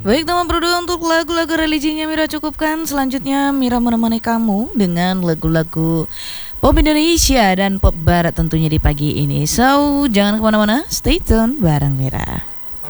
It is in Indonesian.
Baik teman berdua, untuk lagu-lagu religinya Mira cukupkan. Selanjutnya Mira menemani kamu dengan lagu-lagu pop Indonesia dan pop barat tentunya di pagi ini. So, jangan kemana-mana, stay tune bareng Mira.